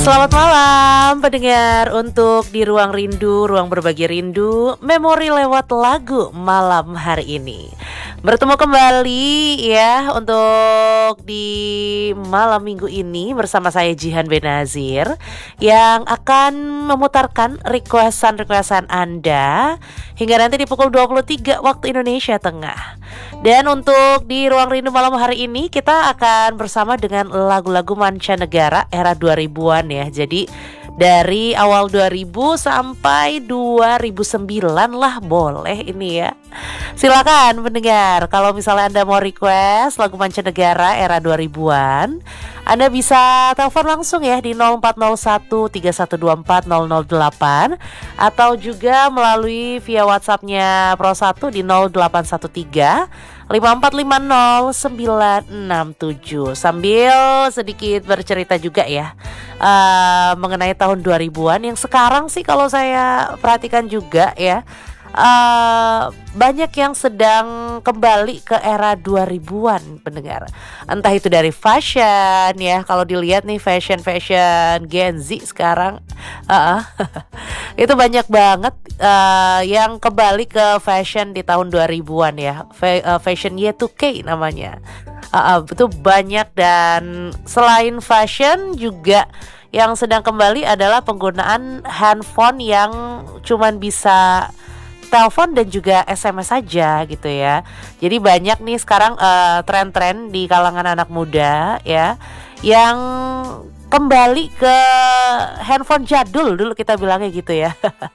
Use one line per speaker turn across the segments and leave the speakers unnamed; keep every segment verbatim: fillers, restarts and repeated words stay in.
Selamat malam pendengar untuk di Ruang Rindu, ruang berbagi rindu, memori lewat lagu malam hari ini. Bertemu kembali ya untuk di malam minggu ini bersama saya Jihan Benazir yang akan memutarkan requestan-requestan Anda hingga nanti di pukul dua puluh tiga waktu Indonesia Tengah. Dan untuk di Ruang Rindu malam hari ini kita akan bersama dengan lagu-lagu mancanegara era dua ribuan ya. Jadi dari awal dua ribu sampai dua ribu sembilan lah boleh ini ya. Silakan pendengar, kalau misalnya Anda mau request lagu mancanegara era dua ribuan, Anda bisa telepon langsung ya di nol empat nol satu tiga satu dua empat nol nol delapan atau juga melalui via WhatsApp-nya Pro satu di nol delapan satu tiga lima empat lima nol sembilan enam tujuh. Sambil sedikit bercerita juga ya uh, mengenai tahun dua ribuan yang sekarang sih kalau saya perhatikan juga ya, Uh, banyak yang sedang kembali ke era dua ribuan pendengar. Entah itu dari fashion ya, kalau dilihat nih fashion-fashion Gen Z sekarang uh, itu banyak banget uh, yang kembali ke fashion di tahun dua ribuan ya. Fa- uh, Fashion Y two K namanya. uh, uh, Itu banyak, dan selain fashion juga yang sedang kembali adalah penggunaan handphone yang cuman bisa telepon dan juga S M S saja gitu ya. Jadi banyak nih sekarang uh, tren-tren di kalangan anak muda ya yang kembali ke handphone jadul dulu, kita bilangnya gitu ya.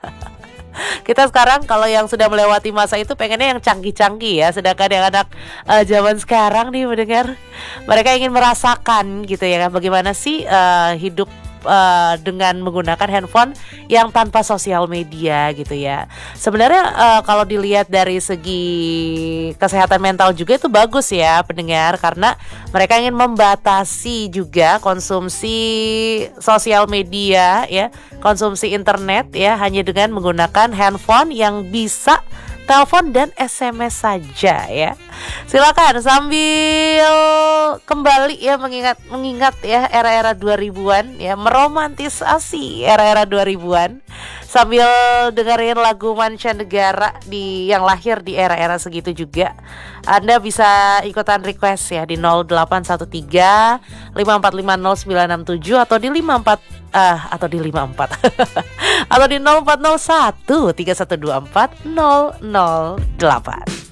Kita sekarang kalau yang sudah melewati masa itu pengennya yang canggih-canggih ya, sedangkan yang anak uh, zaman sekarang nih mendengar, mereka ingin merasakan gitu ya kan, bagaimana sih uh, hidup Uh, dengan menggunakan handphone yang tanpa sosial media gitu ya. Sebenarnya uh, kalau dilihat dari segi kesehatan mental juga itu bagus ya pendengar, karena mereka ingin membatasi juga konsumsi sosial media ya, konsumsi internet ya, hanya dengan menggunakan handphone yang bisa telepon dan S M S saja ya. Silakan sambil kembali ya mengingat mengingat ya era-era dua ribuan ya, meromantisasi era-era dua ribuan sambil dengerin lagu mancanegara di yang lahir di era-era segitu juga. Anda bisa ikutan request ya di nol delapan satu tiga lima empat lima nol sembilan enam tujuh atau di lima empat ah atau di lima empat atau di nol empat nol satu tiga satu dua empat nol nol delapan.